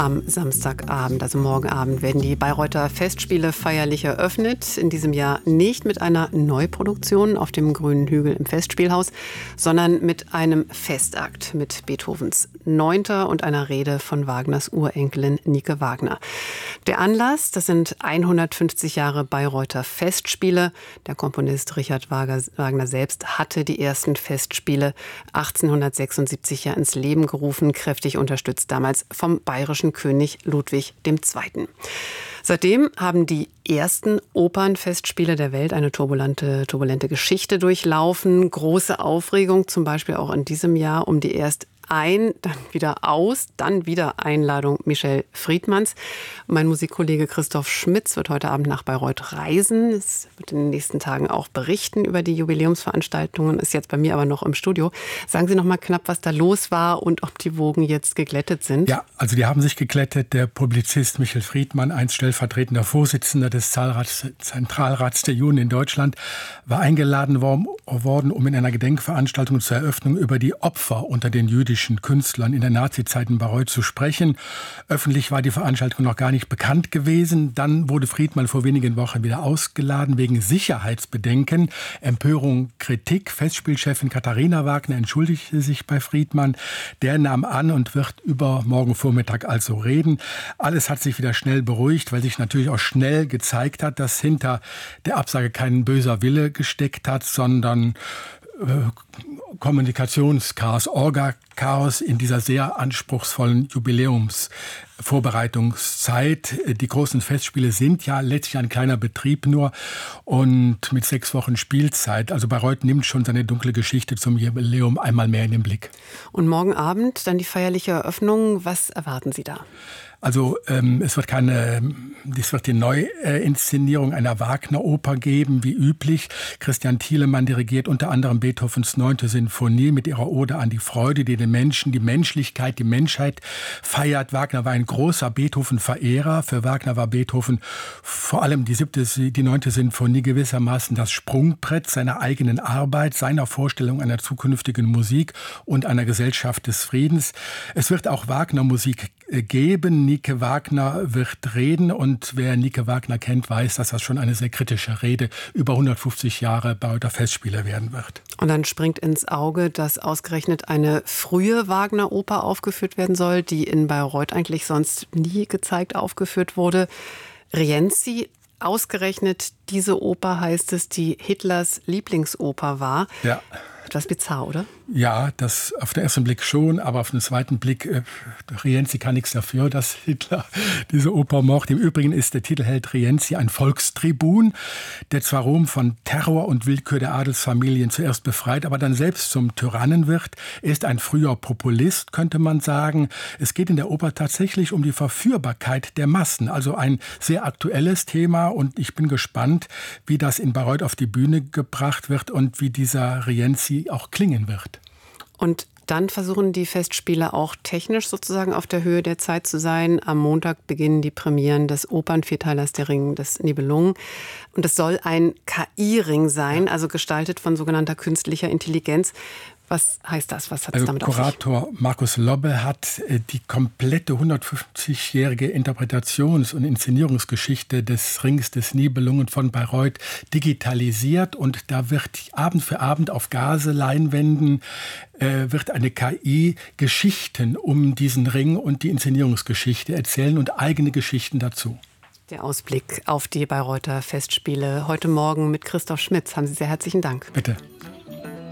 Am Samstagabend, also morgen Abend, werden die Bayreuther Festspiele feierlich eröffnet. In diesem Jahr nicht mit einer Neuproduktion auf dem Grünen Hügel im Festspielhaus, sondern mit einem Festakt mit Beethovens 9. und einer Rede von Wagners Urenkelin Nike Wagner. Der Anlass, das sind 150 Jahre Bayreuther Festspiele. Der Komponist Richard Wagner selbst hatte die ersten Festspiele 1876 ja ins Leben gerufen, kräftig unterstützt damals vom bayerischen König Ludwig II. Seitdem haben die ersten Opernfestspiele der Welt eine turbulente Geschichte durchlaufen. Große Aufregung, zum Beispiel auch in diesem Jahr um die erst ein, dann wieder aus, dann wieder Einladung Michel Friedmanns. Mein Musikkollege Christoph Schmitz wird heute Abend nach Bayreuth reisen. Es wird in den nächsten Tagen auch berichten über die Jubiläumsveranstaltungen, ist jetzt bei mir aber noch im Studio. Sagen Sie noch mal knapp, was da los war und ob die Wogen jetzt geglättet sind. Ja, also die haben sich geglättet. Der Publizist Michel Friedmann, einst stellvertretender Vorsitzender des Zentralrats der Juden in Deutschland, war eingeladen worden, um in einer Gedenkveranstaltung zur Eröffnung über die Opfer unter den jüdischen Künstlern in der Nazizeit in Bayreuth zu sprechen. Öffentlich war die Veranstaltung noch gar nicht bekannt gewesen. Dann wurde Friedmann vor wenigen Wochen wieder ausgeladen wegen Sicherheitsbedenken. Empörung, Kritik. Festspielchefin Katharina Wagner entschuldigte sich bei Friedmann. Der nahm an und wird morgen Vormittag also reden. Alles hat sich wieder schnell beruhigt, weil sich natürlich auch schnell gezeigt hat, dass hinter der Absage kein böser Wille gesteckt hat, sondern Kommunikationschaos, Orga-Chaos in dieser sehr anspruchsvollen Jubiläumsvorbereitungszeit. Die großen Festspiele sind ja letztlich ein kleiner Betrieb nur und mit 6 Wochen Spielzeit. Also Bayreuth nimmt schon seine dunkle Geschichte zum Jubiläum einmal mehr in den Blick. Und morgen Abend dann die feierliche Eröffnung. Was erwarten Sie da? Also es wird die Neuinszenierung einer Wagner-Oper geben, wie üblich. Christian Thielemann dirigiert unter anderem Beethovens 9. Sinfonie mit ihrer Ode an die Freude, die den Menschen, die Menschlichkeit, die Menschheit feiert. Wagner war ein großer Beethoven-Verehrer. Für Wagner war Beethoven vor allem die 9. Sinfonie gewissermaßen das Sprungbrett seiner eigenen Arbeit, seiner Vorstellung einer zukünftigen Musik und einer Gesellschaft des Friedens. Es wird auch Wagner-Musik geben. Nike Wagner wird reden und wer Nike Wagner kennt, weiß, dass das schon eine sehr kritische Rede über 150 Jahre Bayreuther Festspiele werden wird. Und dann springt ins Auge, dass ausgerechnet eine frühe Wagner-Oper aufgeführt werden soll, die in Bayreuth eigentlich sonst nie gezeigt aufgeführt wurde. Rienzi, ausgerechnet diese Oper, heißt es, die Hitlers Lieblingsoper war. Ja. Etwas bizarr, oder? Ja, das auf den ersten Blick schon, aber auf den zweiten Blick, Rienzi kann nichts dafür, dass Hitler diese Oper mochte. Im Übrigen ist der Titelheld Rienzi ein Volkstribun, der zwar Rom von Terror und Willkür der Adelsfamilien zuerst befreit, aber dann selbst zum Tyrannen wird. Er ist ein früher Populist, könnte man sagen. Es geht in der Oper tatsächlich um die Verführbarkeit der Massen, also ein sehr aktuelles Thema und ich bin gespannt, wie das in Bayreuth auf die Bühne gebracht wird und wie dieser Rienzi auch klingen wird. Und dann versuchen die Festspiele auch technisch sozusagen auf der Höhe der Zeit zu sein. Am Montag beginnen die Premieren des Opernvierteilers Der Ring des Nibelungen. Und es soll ein KI-Ring sein, also gestaltet von sogenannter künstlicher Intelligenz. Was heißt das? Was hat es damit auf sich? Kurator Markus Lobbe hat die komplette 150-jährige Interpretations- und Inszenierungsgeschichte des Rings des Nibelungen von Bayreuth digitalisiert und da wird Abend für Abend auf Gaseleinwänden wird eine KI Geschichten um diesen Ring und die Inszenierungsgeschichte erzählen und eigene Geschichten dazu. Der Ausblick auf die Bayreuther Festspiele heute Morgen mit Christoph Schmitz. Haben Sie sehr herzlichen Dank. Bitte.